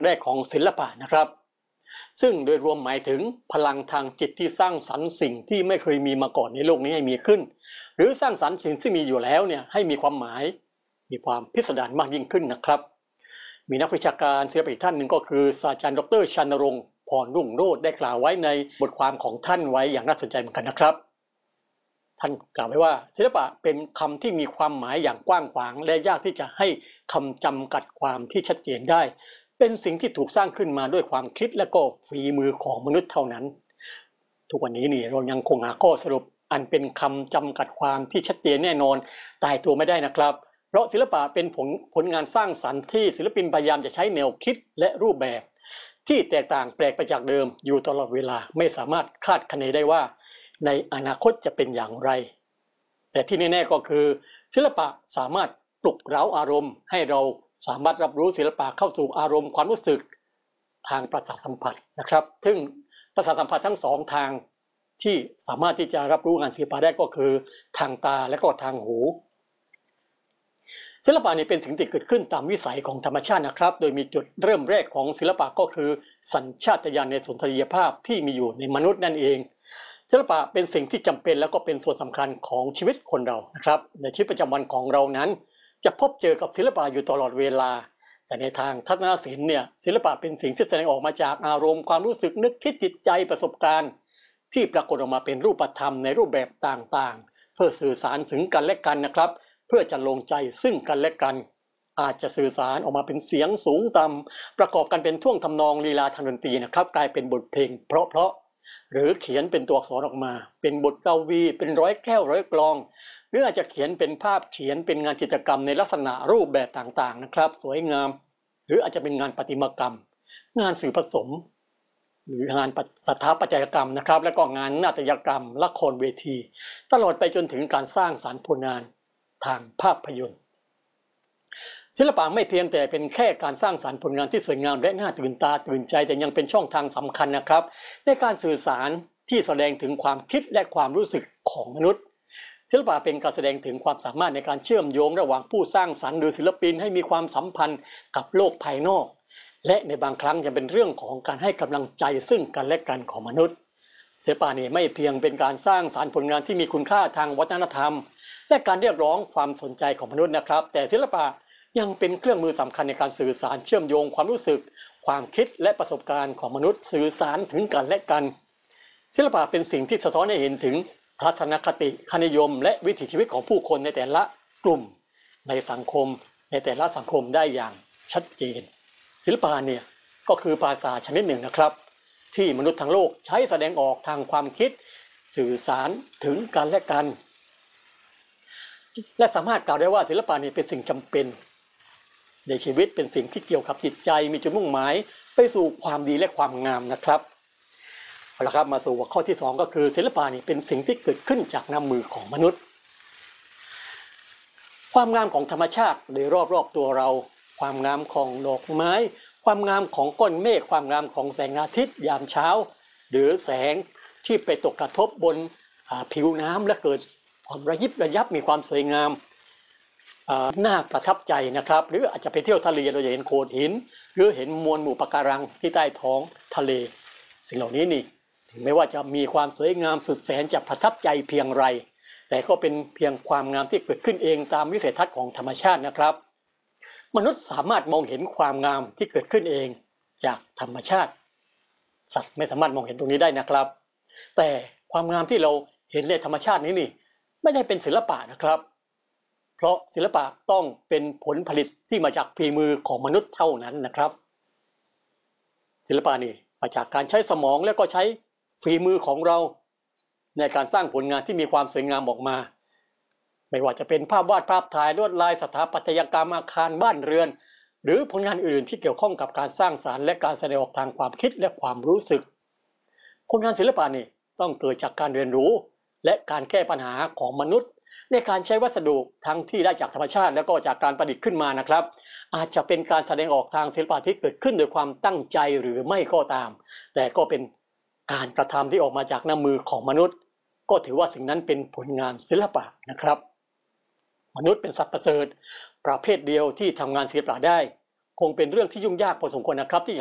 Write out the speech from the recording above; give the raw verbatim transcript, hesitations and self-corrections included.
แรกของศิลปะนะครับซึ่งโดยรวมหมายถึงพลังทางจิตที่สร้างสรรค์สิ่งที่ไม่เคยมีมาก่อนในโลกนี้ให้มีขึ้นหรือสร้างสรรค์สิ่งที่มีอยู่แล้วเนี่ยให้มีความหมายมีความพิสดารมากยิ่งขึ้นนะครับมีนักวิชาการศิลปะอีกท่านหนึ่งก็คือศาสตราจารย์ดร.ชันรงค์พรรุ่งโรจน์ได้กล่าวไว้ในบทความของท่านไว้อย่างน่าสนใจเหมือนกันนะครับท่านกล่าวไว้ว่าศิลปะเป็นคำที่มีความหมายอย่างกว้างขวางและยากที่จะให้คำจำกัดความที่ชัดเจนได้เป็นสิ่งที่ถูกสร้างขึ้นมาด้วยความคิดและก็ฝีมือของมนุษย์เท่านั้นทุกวันนี้นี่เรายังคงหาข้อสรุปอันเป็นคำจำกัดความที่ชัดเจนแน่นอนตายตัวไม่ได้นะครับเพราะศิลปะเป็นผลผลงานสร้างสรรค์ที่ศิลปินพยายามจะใช้แนวคิดและรูปแบบที่แตกต่างแปลกไปจากเดิมอยู่ตลอดเวลาไม่สามารถคาดคะเนได้ว่าในอนาคตจะเป็นอย่างไรแต่ที่แน่ๆก็คือศิลปะสามารถปลุกเร้าอารมณ์ให้เราสามารถรับรู้ศิลปะเข้าสู่อารมณ์ความรู้สึกทางประสาทสัมผัสนะครับซึ่งประสาทสัมผัสทั้งสองทางที่สามารถที่จะรับรู้งานศิลปะได้ก็คือทางตาและก็ทางหูศิลปะนี่เป็นสิ่งที่เกิดขึ้นตามวิสัยของธรรมชาตินะครับโดยมีจุดเริ่มแรกของศิลปะก็คือสัญชาตญาณในสุนทรียภาพที่มีอยู่ในมนุษย์นั่นเองศิลปะเป็นสิ่งที่จำเป็นแล้วก็เป็นส่วนสำคัญของชีวิตคนเรานะครับในชีวิตประจำวันของเรานั้นจะพบเจอกับศิลปะอยู่ตลอดเวลาแต่ในทางทัศนศิลป์เนี่ยศิลปะเป็นสิ่งที่แสดงออกมาจากอารมณ์ความรู้สึกนึกคิดจิตใจประสบการณ์ที่ปรากฏออกมาเป็นรูปธรรมในรูปแบบต่างๆเพื่อสื่อสารถึงกันและกันนะครับเพื่อจะลงใจซึ่งกันและกันอาจจะสื่อสารออกมาเป็นเสียงสูงต่ำประกอบกันเป็นท่วงทำนองลีลาทางดนตรีนะครับกลายเป็นบทเพลงเพราะๆหรือเขียนเป็นตัวอักษรออกมาเป็นบทกวีเป็นร้อยแก้วร้อยกลองหรืออาจจะเขียนเป็นภาพเขียนเป็นงานจิตรกรรมในลักษณะรูปแบบต่างๆนะครับสวยงามหรืออาจจะเป็นงานประติมากรรมงานสื่อผสมหรืองานสถาปัตยกรรมนะครับและก็งานนาฏยกรรมละครเวทีตลอดไปจนถึงการสร้างสรรค์ผลงานทางภาพยนตร์ศิลปะไม่เพียงแต่เป็นแค่การสร้างสรรค์ผลงานที่สวยงามและน่าตื่นตาตื่นใจแต่ยังเป็นช่องทางสำคัญนะครับในการสื่อสารที่แสดงถึงความคิดและความรู้สึกของมนุษย์ศิลปะเป็นการแสดงถึงความสามารถในการเชื่อมโยงระหว่างผู้สร้างสรรค์หรือศิลปินให้มีความสัมพันธ์กับโลกภายนอกและในบางครั้งยังเป็นเรื่องของการให้กำลังใจซึ่งกันและกันของมนุษย์ศิลปะนี่ไม่เพียงเป็นการสร้างสรรค์ผลงานที่มีคุณค่าทางวัฒนธรรมและการเรียกร้องความสนใจของมนุษย์นะครับแต่ศิลปะยังเป็นเครื่องมือสำคัญในการสื่อสารเชื่อมโยงความรู้สึกความคิดและประสบการณ์ของมนุษย์สื่อสารถึงกันและกันศิลปะเป็นสิ่งที่สะท้อนให้เห็นถึงทัศนคติค่านิยมและวิถีชีวิตของผู้คนในแต่ละกลุ่มในสังคมในแต่ละสังคมได้อย่างชัดเจนศิลปะเนี่ยก็คือภาษาชนิดหนึ่งนะครับที่มนุษย์ทั้งโลกใช้แสดงออกทางความคิดสื่อสารถึงกันและกันและสามารถกล่าวได้ว่าศิลปะนี่เป็นสิ่งจำเป็นในชีวิตเป็นสิ่งที่เกี่ยวกับจิตใจมีจุดมุ่งหมายไปสู่ความดีและความงามนะครับเอาละครับมาสู่หัวข้อที่สองก็คือศิลปะนี่เป็นสิ่งที่เกิดขึ้นจากน้ำมือของมนุษย์ความงามของธรรมชาติโดยรอบๆตัวเราความงามของดอกไม้ความงามของก้อนเมฆความงามของแสงอาทิตย์ยามเช้าหรือแสงที่ไปตกกระทบบนผิวน้ำและเกิดความระยิบระยับมีความสวยงามน่าประทับใจนะครับหรืออาจจะไปเที่ยวทะเลเราจะเห็นโขดหินหรือเห็นมวลหมู่ปะการังที่ใต้ท้องทะเลสิ่งเหล่านี้นี่ถึงแม้ว่าจะมีความสวยงามสุดแสนจะประทับใจเพียงไรแต่ก็เป็นเพียงความงามที่เกิดขึ้นเองตามวิสัยทัศน์ของธรรมชาตินะครับมนุษย์สามารถมองเห็นความงามที่เกิดขึ้นเองจากธรรมชาติสัตว์ไม่สามารถมองเห็นตรงนี้ได้นะครับแต่ความงามที่เราเห็นในธรรมชาตินี้นี่ไม่ได้เป็นศิลปะนะครับเพราะศิลปะต้องเป็นผลผลิตที่มาจากฝีมือของมนุษย์เท่านั้นนะครับศิลปะนี่มาจากการใช้สมองและก็ใช้ฝีมือของเราในการสร้างผลงานที่มีความสวยงามออกมาไม่ว่าจะเป็นภาพวาดภาพถ่ายลวดลายสถาปัตยกรรมอาคารบ้านเรือนหรือผลงานอื่นที่เกี่ยวข้องกับการสร้างสรรค์และการแสดงออกทางความคิดและความรู้สึกผลงานศิลปะนี่ต้องเกิดจากการเรียนรู้และการแก้ปัญหาของมนุษย์ในการใช้วัสดุทั้งที่ได้จากธรรมชาติและก็จากการประดิษฐ์ขึ้นมานะครับอาจจะเป็นการแสดงออกทางศิลปะที่เกิดขึ้นโดยความตั้งใจหรือไม่ก็ตามแต่ก็เป็นการกระทำที่ออกมาจากน้ำมือของมนุษย์ก็ถือว่าสิ่งนั้นเป็นผลงานศิลปะนะครับมนุษย์เป็นสัตว์ประเสริฐประเภทเดียวที่ทำงานศิลปะได้คงเป็นเรื่องที่ยุ่งยากพอสมควรนะครับที่